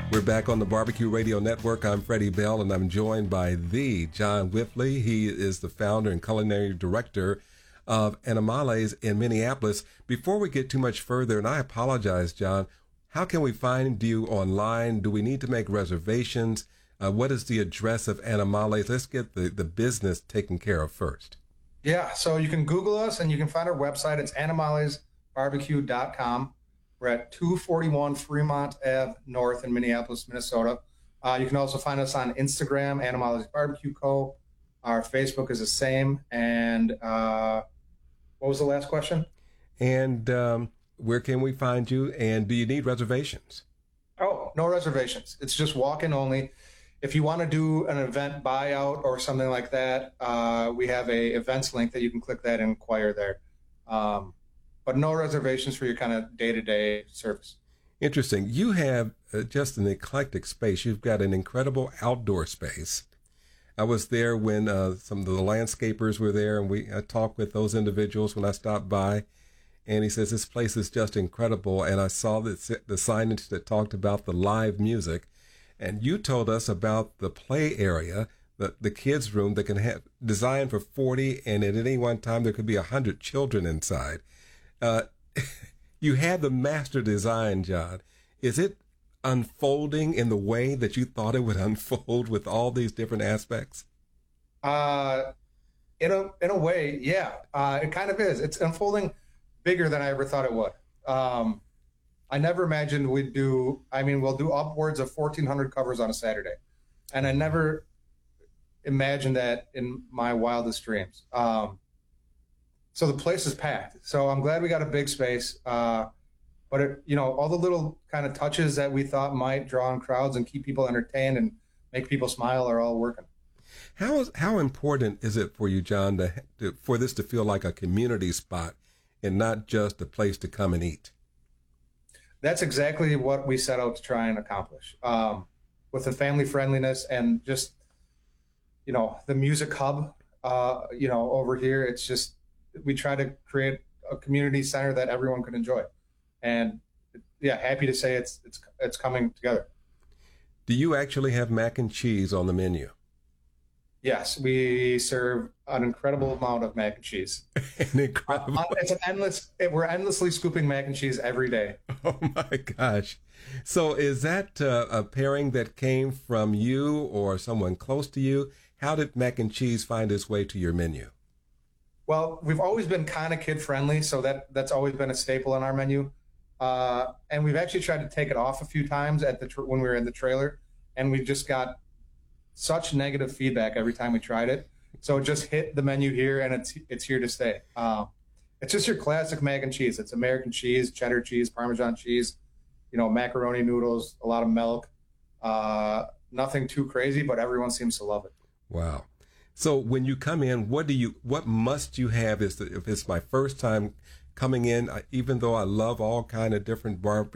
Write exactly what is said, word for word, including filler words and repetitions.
We're back on the Barbecue Radio Network. I'm Freddie Bell, and I'm joined by the John Wipfli. He is the founder and culinary director of Animales in Minneapolis. Before we get too much further, and I apologize, John, how can we find you online? Do we need to make reservations? Uh, what is the address of Animales? Let's get the, the business taken care of first. Yeah, so you can Google us, and you can find our website. It's animales barbecue dot com. We're at two forty-one Fremont Avenue North in Minneapolis, Minnesota. Uh, you can also find us on Instagram, Animales Barbecue Co. Our Facebook is the same. And uh, what was the last question? And um, where can we find you? And do you need reservations? Oh, no reservations. It's just walk-in only. If you want to do an event buyout or something like that, uh, we have a events link that you can click that and inquire there. Um, but no reservations for your kind of day-to-day service. Interesting. You have uh, just an eclectic space. You've got an incredible outdoor space. I was there when uh, some of the landscapers were there, and we I talked with those individuals when I stopped by. And he says, this place is just incredible. And I saw the, the signage that talked about the live music. And you told us about the play area, the, the kids' room that can have designed for forty, and at any one time there could be one hundred children inside. Uh, you had the master design, John. Is it unfolding in the way that you thought it would unfold with all these different aspects? Uh, in a in a way, yeah. Uh, it kind of is. It's unfolding bigger than I ever thought it would. Um, I never imagined we'd do, I mean, we'll do upwards of fourteen hundred covers on a Saturday. And I never imagined that in my wildest dreams. Um, so the place is packed. So I'm glad we got a big space. Uh, but, it, you know, all the little kind of touches that we thought might draw in crowds and keep people entertained and make people smile are all working. How is how important is it for you, John, to, to for this to feel like a community spot and not just a place to come and eat? That's exactly what we set out to try and accomplish. Um, with the family friendliness and just, you know, the music hub, uh, you know, over here, it's just, we try to create a community center that everyone can enjoy. And yeah, happy to say it's, it's, it's coming together. Do you actually have mac and cheese on the menu? Yes, we serve an incredible amount of mac and cheese. An incredible. Uh, it's an endless. We're endlessly scooping mac and cheese every day. Oh my gosh! So is that uh, a pairing that came from you or someone close to you? How did mac and cheese find its way to your menu? Well, we've always been kind of kid friendly, so that that's always been a staple on our menu. Uh, and we've actually tried to take it off a few times at the tra- when we were in the trailer, and we just got such negative feedback every time we tried it. So it just hit the menu here, and it's it's here to stay. Uh, it's just your classic mac and cheese. It's American cheese, cheddar cheese, Parmesan cheese, you know, macaroni noodles, a lot of milk. Uh, nothing too crazy, but everyone seems to love it. Wow. So when you come in, what do you, what must you have? Is the, if it's my first time coming in, I, even though I love all kind of different barbecue